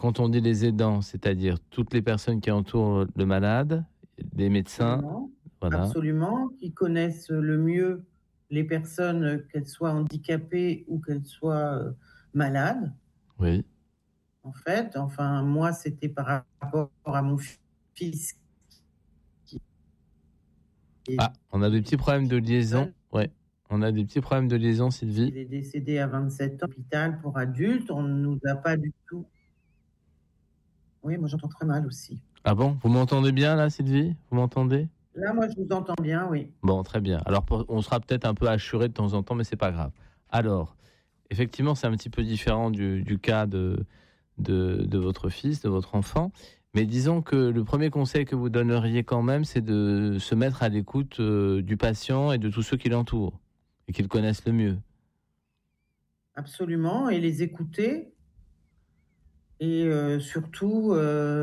quand on dit les aidants, c'est-à-dire toutes les personnes qui entourent le malade, les médecins, Absolument, voilà. absolument, qui connaissent le mieux les personnes, qu'elles soient handicapées ou qu'elles soient malades. Oui. En fait, enfin, moi, c'était par rapport à mon fils. Ah, on a des petits problèmes de liaison. Ouais, on a des petits problèmes de liaison, Sylvie. Il est décédé à 27 ans, hôpital pour adultes. On ne nous a pas du tout. Oui, moi, j'entends très mal aussi. Ah bon, vous m'entendez bien là, Sylvie? Vous m'entendez? Là, moi, je vous entends bien, oui. Bon, très bien. Alors, on sera peut-être un peu assuré de temps en temps, mais c'est pas grave. Alors, effectivement, c'est un petit peu différent du cas de votre fils, de votre enfant. Mais disons que le premier conseil que vous donneriez quand même, c'est de se mettre à l'écoute du patient et de tous ceux qui l'entourent et qui le connaissent le mieux. Absolument, et les écouter. Et surtout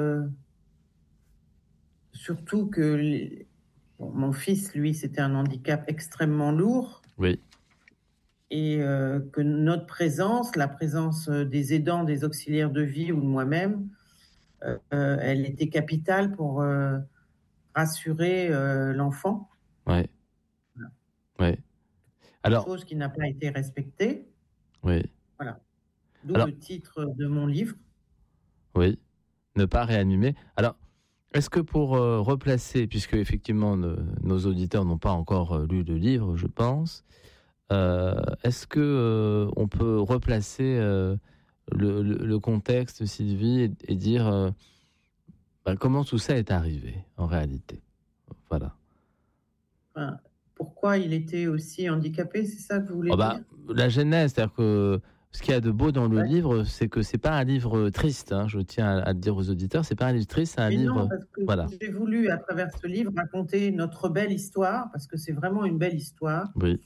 que mon fils, lui, c'était un handicap extrêmement lourd. Oui. Et que notre présence, la présence des aidants, des auxiliaires de vie ou de moi-même, elle était capitale pour rassurer l'enfant. Oui. Voilà. Oui. Alors, chose qui n'a pas été respectée. Oui. Voilà. D'où le titre de mon livre. Oui. Ne pas réanimer. Alors, est-ce que pour replacer, puisque effectivement nos auditeurs n'ont pas encore lu le livre, je pense, est-ce que on peut replacer le contexte, Sylvie, et dire comment tout ça est arrivé en réalité? Voilà. Enfin, pourquoi il était aussi handicapé, c'est ça que vous voulez dire? La genèse, c'est-à-dire que ce qu'il y a de beau dans le livre, c'est que c'est pas un livre triste. Hein, je tiens à le dire aux auditeurs, c'est pas un livre triste, c'est un livre. Non, parce que j'ai voulu à travers ce livre raconter notre belle histoire, parce que c'est vraiment une belle histoire. Oui.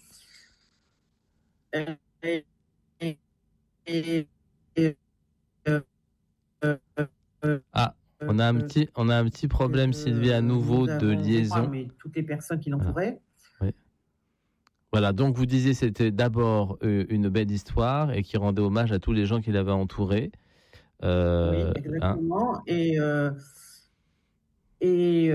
On a un petit problème, Sylvie, à nouveau de liaison. Mais toutes les personnes qui l'entouraient. Oui. Voilà, donc vous disiez c'était d'abord une belle histoire et qui rendait hommage à tous les gens qui l'avaient entouré. Oui, exactement. Hein. Et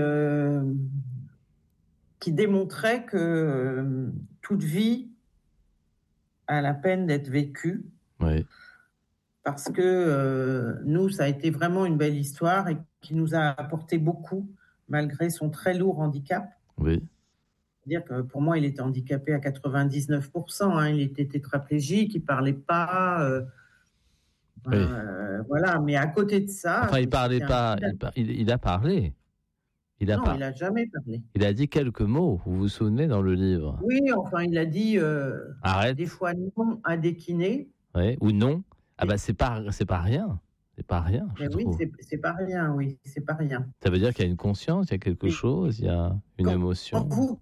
qui démontrait que toute vie a la peine d'être vécue. Oui. Parce que nous, ça a été vraiment une belle histoire et qui nous a apporté beaucoup, malgré son très lourd handicap. Oui. C'est-à-dire que pour moi, il était handicapé à 99%. Hein, il était tétraplégique, il ne parlait pas. Oui. Voilà, mais à côté de ça... Enfin, il ne parlait pas, il a parlé. Il n'a jamais parlé. Il a dit quelques mots, vous vous souvenez, dans le livre? Oui, enfin, il a dit arrête. Des fois non à des kinés. Oui, ou non. Ah bah c'est pas rien. C'est pas rien, je trouve. Oui, c'est pas rien, oui, c'est pas rien. Ça veut dire qu'il y a une conscience, il y a quelque chose, il y a une émotion. Quand vous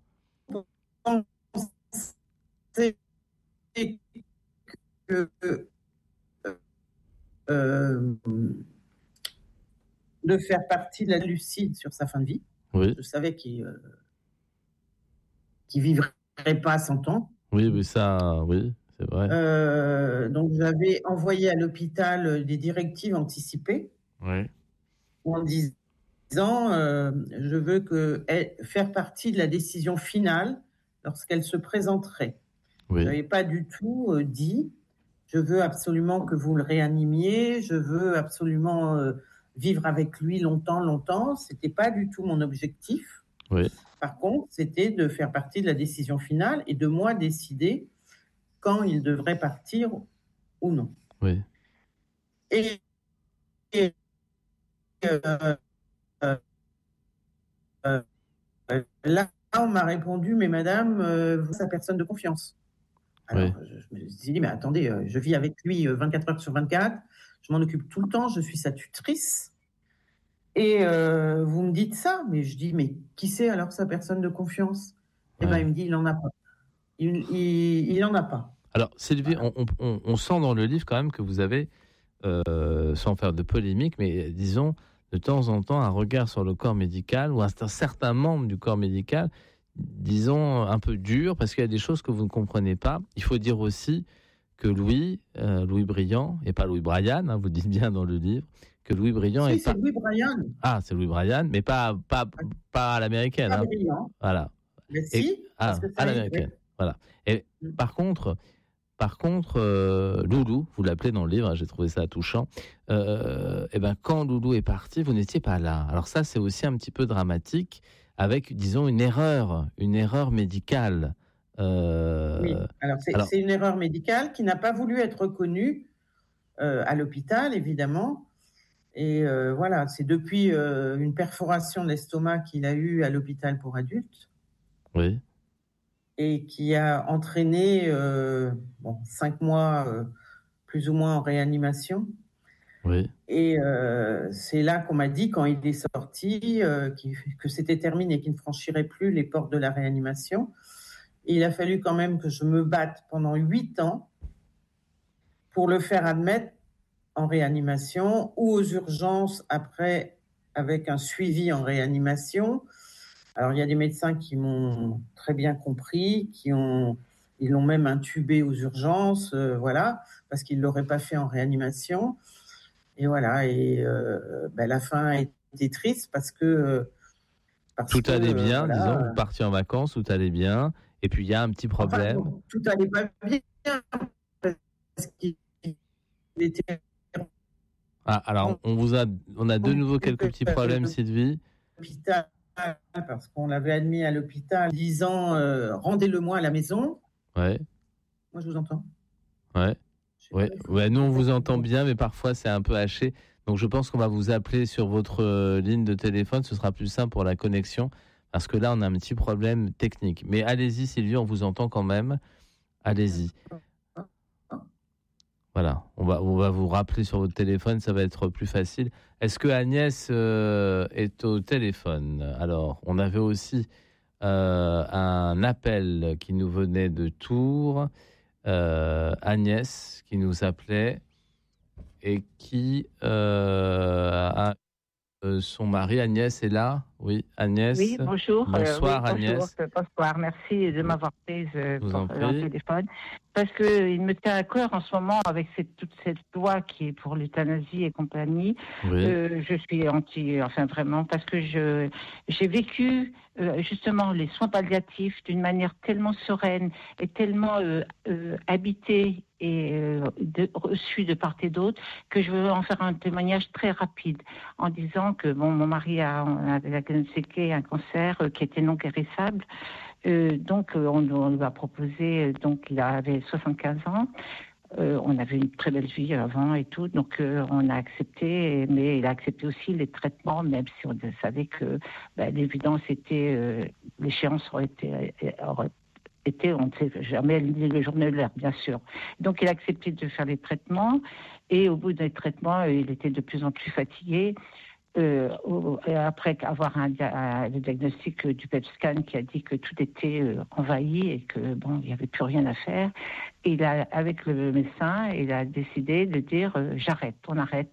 pensez que de faire partie de la lucide sur sa fin de vie, oui. Je savais qu'il vivrait pas 100 ans. Oui, mais ça, oui. C'est vrai. Donc, j'avais envoyé à l'hôpital des directives anticipées en disant je veux faire partie de la décision finale lorsqu'elle se présenterait. Oui. Je n'avais pas du tout dit je veux absolument que vous le réanimiez, je veux absolument vivre avec lui longtemps. Ce n'était pas du tout mon objectif. Oui. Par contre, c'était de faire partie de la décision finale et de moi décider quand il devrait partir ou non. Oui. Et là, on m'a répondu, mais madame, vous êtes sa personne de confiance. Alors, je me suis dit, mais attendez, je vis avec lui 24 heures sur 24, je m'en occupe tout le temps, je suis sa tutrice. Et vous me dites ça, mais je dis, mais qui c'est alors sa personne de confiance? Eh bien, il me dit, il n'en a pas. Il n'en a pas. Alors, Sylvie, on sent dans le livre quand même que vous avez, sans faire de polémique, mais disons, de temps en temps, un regard sur le corps médical ou un certain membre du corps médical, disons, un peu dur, parce qu'il y a des choses que vous ne comprenez pas. Il faut dire aussi que Louis Briand, et pas Louis Brian, hein, vous le dites bien dans le livre, que Louis Briand Si, c'est Louis Briand. Ah, c'est Louis Briand, mais pas à l'américaine. Pas Hein. Briand. Voilà. Mais si, parce que ça à l'américaine. Oui. Voilà. Et par contre, Loulou, vous l'appelez dans le livre, j'ai trouvé ça touchant. Quand Loulou est parti, vous n'étiez pas là. Alors ça, c'est aussi un petit peu dramatique, avec, disons, une erreur médicale. Oui. Alors c'est une erreur médicale qui n'a pas voulu être reconnue à l'hôpital, évidemment. Et voilà, c'est depuis une perforation de l'estomac qu'il a eue à l'hôpital pour adultes. Oui. Et qui a entraîné 5 mois plus ou moins en réanimation. Oui. Et c'est là qu'on m'a dit, quand il est sorti, que c'était terminé, qu'il ne franchirait plus les portes de la réanimation. Et il a fallu quand même que je me batte pendant 8 ans pour le faire admettre en réanimation ou aux urgences après, avec un suivi en réanimation. Alors, il y a des médecins qui m'ont très bien compris, ils l'ont même intubé aux urgences, voilà, parce qu'ils ne l'auraient pas fait en réanimation. Et voilà, et la fin a été triste parce que... tout allait bien, disons, vous partiez en vacances, tout allait bien, et puis il y a un petit problème. Enfin, tout allait pas bien, parce qu'il était... Ah, alors, on a de nouveau quelques petits problèmes, Sylvie. Parce qu'on l'avait admis à l'hôpital disant rendez-le-moi à la maison. Ouais. Moi, je vous entends. Ouais, nous on vous entend bien, mais parfois c'est un peu haché. Donc je pense qu'on va vous appeler sur votre ligne de téléphone. Ce sera plus simple pour la connexion, parce que là on a un petit problème technique. Mais allez-y, Sylvie, on vous entend quand même. Allez-y. Voilà, on va vous rappeler sur votre téléphone, ça va être plus facile. Est-ce que Agnès est au téléphone? Alors, on avait aussi un appel qui nous venait de Tours. Agnès qui nous appelait et qui a son mari. Agnès est là? Oui, Agnès. Oui, bonjour. Bonsoir, Agnès. Bonsoir, merci de m'avoir pris pour le téléphone. Parce qu'il me tient à cœur en ce moment avec toute cette loi qui est pour l'euthanasie et compagnie. Oui. Je suis vraiment, parce que j'ai vécu justement les soins palliatifs d'une manière tellement sereine et tellement habitée et reçue de part et d'autre, que je veux en faire un témoignage très rapide en disant que mon mari a diagnostiqué un cancer qui était non guérissable. Donc, on lui a proposé, donc il avait 75 ans. On avait une très belle vie avant et tout, donc on a accepté, mais il a accepté aussi les traitements, même si on savait que l'évidence était, l'échéance aurait été, on ne sait jamais le jour de l'heure, bien sûr. Donc il a accepté de faire les traitements, et au bout des traitements, il était de plus en plus fatigué. Après avoir le diagnostic du PET scan qui a dit que tout était envahi et que il n'y avait plus rien à faire, et avec le médecin, il a décidé de dire j'arrête, on arrête,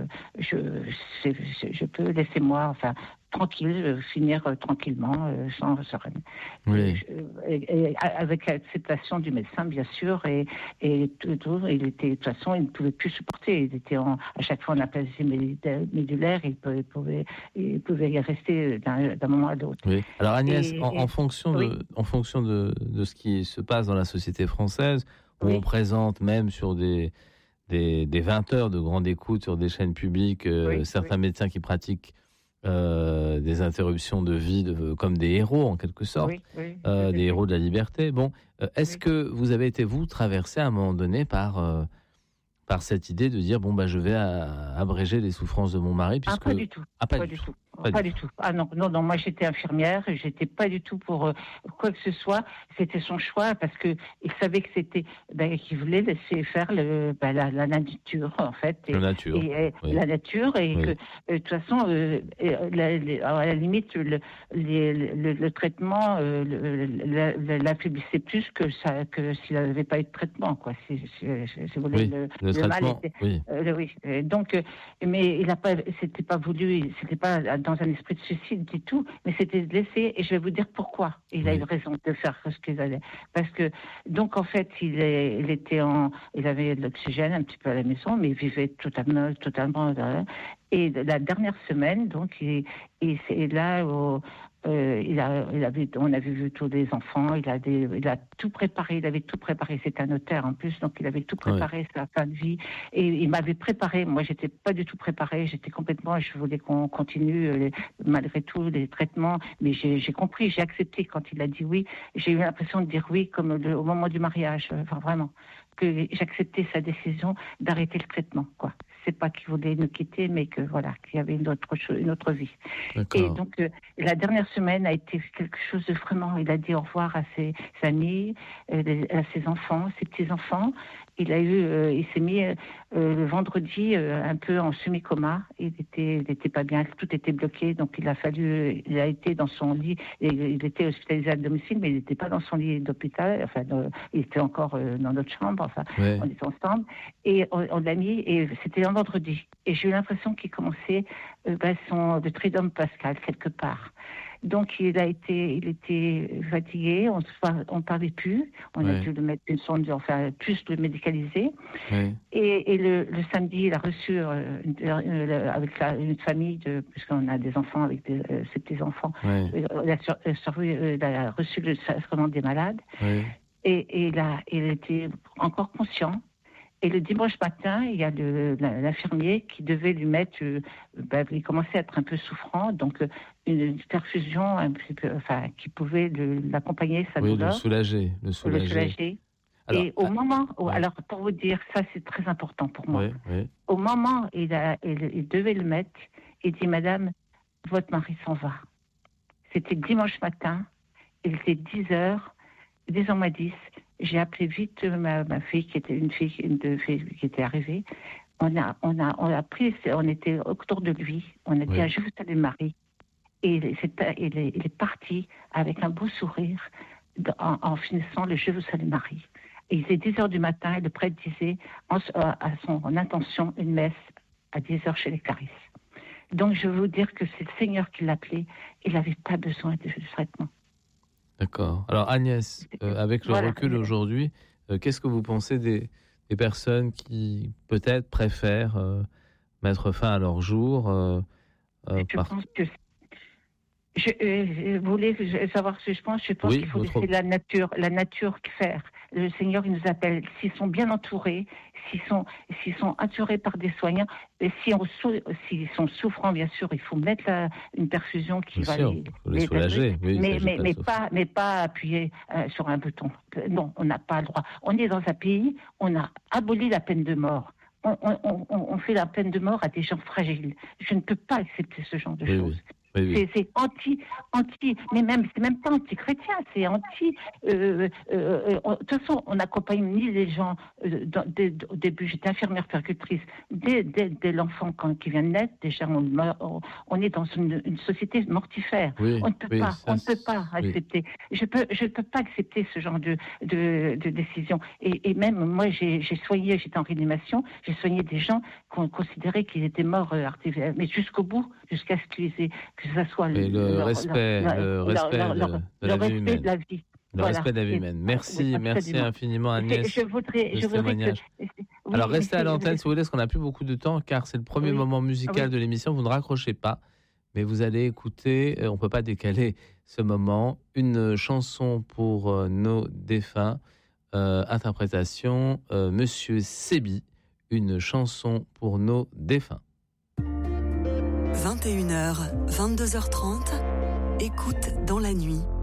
je peux, laissez-moi, tranquille, finir tranquillement, sans sereine. Oui. Et avec l'acceptation du médecin, bien sûr, et tout, il était, de toute façon, il ne pouvait plus supporter. Il était à chaque fois en aplasie médulaire, il pouvait y rester d'un moment à l'autre. Oui. Alors Agnès, en fonction de ce qui se passe dans la société française, où on présente même sur des 20 heures de grande écoute sur des chaînes publiques, certains médecins qui pratiquent des interruptions de vie comme des héros en quelque sorte, des héros de la liberté. Bon, est-ce que vous avez été, vous, traversé à un moment donné par cette idée de dire je vais abréger les souffrances de mon mari, puisque... pas du tout. Pas du tout. Ah non, moi j'étais infirmière, j'étais pas du tout pour quoi que ce soit. C'était son choix, parce que il savait que c'était qu'il voulait laisser faire la nature, en fait, la nature, et que de toute façon, à la limite, le traitement l'affaiblissait plus que s'il n'avait pas eu de traitement, quoi. Le mal était, donc, mais il n'a pas, c'était pas voulu, c'était pas dans un esprit de suicide du tout, mais c'était de laisser, et je vais vous dire pourquoi. Il a eu raison de faire ce qu'il allait. Parce que, donc en fait, il avait de l'oxygène un petit peu à la maison, mais il vivait totalement. Et la dernière semaine, donc, c'est là où on avait vu tous les enfants, il a tout préparé, il avait tout préparé, c'est un notaire en plus, donc il avait tout préparé, sa fin de vie, et il m'avait préparé, moi j'étais pas du tout préparée, je voulais qu'on continue malgré tout les traitements, mais j'ai compris, j'ai accepté quand il a dit oui, j'ai eu l'impression de dire oui comme au moment du mariage, enfin vraiment, que j'acceptais sa décision d'arrêter le traitement, quoi. C'est pas qu'il voulait nous quitter, mais que voilà, qu'il y avait une autre vie. D'accord. Et donc la dernière semaine a été quelque chose de vraiment. Il a dit au revoir à ses amis, à ses enfants, ses petits enfants. Il s'est mis le vendredi un peu en semi-coma. Il était pas bien, tout était bloqué, donc il a été dans son lit. Il était hospitalisé à domicile, mais il n'était pas dans son lit d'hôpital. Enfin, il était encore dans notre chambre. Enfin, on était ensemble et on l'a mis. Et c'était un vendredi. Et j'ai eu l'impression qu'il commençait le Triduum Pascal quelque part. Donc il était fatigué, on parlait plus, on a dû le mettre une sonde, enfin plus le médicaliser. Et le samedi, il a reçu avec une famille puisqu'on a des enfants avec ses petits enfants. Il a reçu le sacrement des malades. Et il était encore conscient. Et le dimanche matin, il y a l'infirmier qui devait lui mettre, il commençait à être un peu souffrant, donc une perfusion un petit peu, qui pouvait l'accompagner, sa douleur. Le soulager. Alors, et au moment, alors pour vous dire, ça c'est très important pour moi. Au moment où il devait le mettre, il dit, Madame, votre mari s'en va. C'était dimanche matin, il était 10h, 10h-10. J'ai appelé vite ma fille, qui était une fille qui était arrivée. On était autour de lui. On était à Jérusalem-Marie. Et il est parti avec un beau sourire en finissant le Jérusalem-Marie. Et il était 10h du matin et le prêtre disait à son intention une messe à 10h chez les Carisses. Donc je veux vous dire que c'est le Seigneur qui l'appelait. Il n'avait pas besoin de traitement. D'accord. Alors Agnès, avec le recul aujourd'hui, qu'est-ce que vous pensez des personnes qui peut-être préfèrent mettre fin à leur jour Je pense que... vous voulez savoir ce que je pense ? Je pense qu'il faut laisser la nature faire. Le Seigneur, il nous appelle. S'ils sont bien entourés, s'ils sont entourés par des soignants, et s'ils sont souffrants, bien sûr, il faut mettre une perfusion qui va les soulager. Mais pas appuyer sur un bouton. Non, on n'a pas le droit. On est dans un pays, on a aboli la peine de mort. On fait la peine de mort à des gens fragiles. Je ne peux pas accepter ce genre de choses. C'est anti, mais c'est même pas anti-chrétien, c'est anti. De toute façon, on n'accompagne ni les gens au début. J'étais infirmière puéricultrice dès l'enfant qui vient de naître. Déjà, on est dans une société mortifère. On ne peut pas accepter. Je peux pas accepter ce genre de décision. Et même moi, j'étais en réanimation. J'ai soigné des gens qu'on considérait qu'ils étaient morts artificiellement, mais jusqu'au bout, jusqu'à ce que ça soit le respect de la vie. Le respect de la vie humaine. Merci infiniment Agnès. Je voudrais Alors restez à l'antenne si vous voulez, parce qu'on n'a plus beaucoup de temps, car c'est le premier moment musical de l'émission. Vous ne raccrochez pas, mais vous allez écouter, on ne peut pas décaler ce moment, une chanson pour nos défunts, interprétation Monsieur Sébi, une chanson pour nos défunts. 21h, 22h30, écoute dans la nuit.